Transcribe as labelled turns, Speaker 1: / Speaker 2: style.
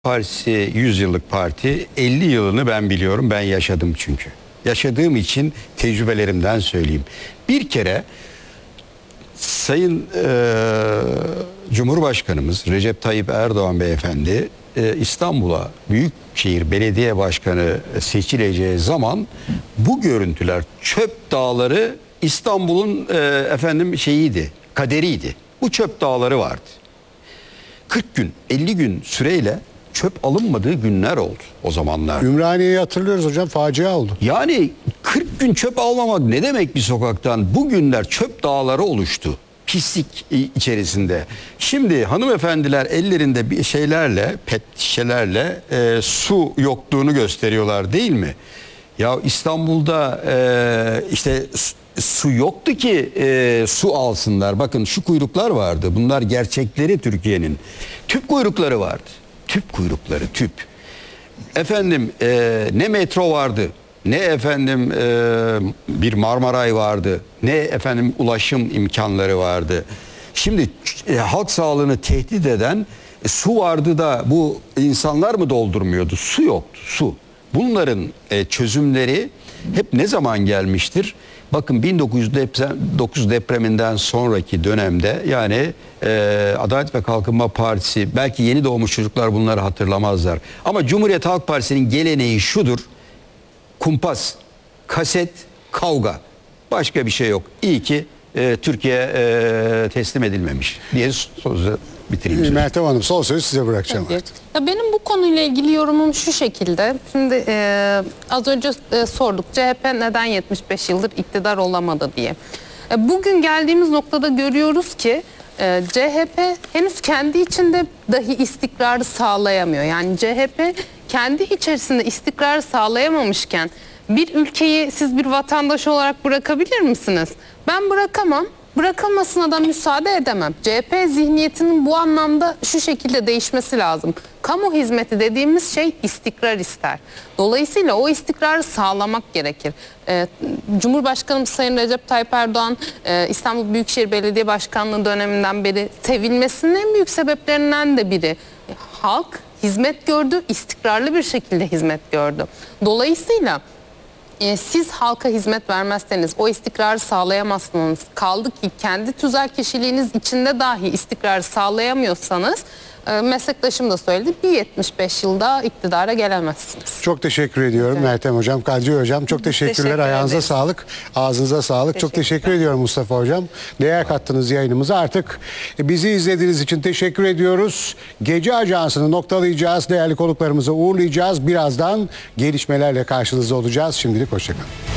Speaker 1: Partisi 100 yıllık parti, 50 yılını ben biliyorum, ben yaşadım çünkü. Yaşadığım için tecrübelerimden söyleyeyim. Bir kere Sayın Cumhurbaşkanımız Recep Tayyip Erdoğan Beyefendi İstanbul'a Büyükşehir Belediye Başkanı seçileceği zaman bu görüntüler, çöp dağları İstanbul'un şeyiydi, kaderiydi. Bu çöp dağları vardı. 40 gün, 50 gün süreyle çöp alınmadığı günler oldu o zamanlar.
Speaker 2: Ümraniye'yi hatırlıyoruz hocam, facia oldu.
Speaker 1: Yani 40 gün çöp almamak ne demek bir sokaktan? Bugünler çöp dağları oluştu. Pislik içerisinde. Şimdi hanımefendiler ellerinde bir şeylerle, pet şişelerle su yokluğunu gösteriyorlar değil mi? Ya İstanbul'da işte su yoktu ki su alsınlar. Bakın şu kuyruklar vardı. Bunlar gerçekleri Türkiye'nin. Tüp kuyrukları vardı. Tüp kuyrukları, tüp. Efendim ne metro vardı, ne efendim bir Marmaray vardı, ne efendim ulaşım imkanları vardı. Şimdi halk sağlığını tehdit eden su vardı da bu insanlar mı doldurmuyordu? Su yoktu, su. Bunların çözümleri hep ne zaman gelmiştir? Bakın 1909 depreminden sonraki dönemde, yani Adalet ve Kalkınma Partisi, belki yeni doğmuş çocuklar bunları hatırlamazlar. Ama Cumhuriyet Halk Partisi'nin geleneği şudur: kumpas, kaset, kavga. Başka bir şey yok. İyi ki Türkiye teslim edilmemiş diye sözü bitireyim.
Speaker 2: Meltem Hanım, son sözü size bırakacağım artık.
Speaker 3: Ya benim bu konuyla ilgili yorumum şu şekilde. Şimdi az önce sorduk, CHP neden 75 yıldır iktidar olamadı diye. Bugün geldiğimiz noktada görüyoruz ki CHP henüz kendi içinde dahi istikrarı sağlayamıyor. Yani CHP kendi içerisinde istikrarı sağlayamamışken bir ülkeyi siz bir vatandaş olarak bırakabilir misiniz? Ben bırakamam. Bırakılmasına da müsaade edemem. CHP zihniyetinin bu anlamda şu şekilde değişmesi lazım. Kamu hizmeti dediğimiz şey istikrar ister. Dolayısıyla o istikrarı sağlamak gerekir. Cumhurbaşkanımız Sayın Recep Tayyip Erdoğan İstanbul Büyükşehir Belediye Başkanlığı döneminden beri sevilmesinin en büyük sebeplerinden de biri. Halk hizmet gördü, istikrarlı bir şekilde hizmet gördü. Dolayısıyla siz halka hizmet vermezseniz o istikrarı sağlayamazsınız. Kaldı ki kendi tüzel kişiliğiniz içinde dahi istikrarı sağlayamıyorsanız, meslektaşım da söyledi, bir 75 yılda iktidara gelemezsiniz. Çok
Speaker 2: teşekkür ediyorum Meltem Hocam, Kadri Hocam. Çok teşekkürler. Ayağınıza sağlık, ağzınıza sağlık. Çok teşekkür ediyorum Mustafa Hocam. Değer kattınız yayınımıza. Artık bizi izlediğiniz için teşekkür ediyoruz. Gece Ajansı'nı noktalayacağız. Değerli konuklarımızı uğurlayacağız. Birazdan gelişmelerle karşınızda olacağız. Şimdilik hoşçakalın.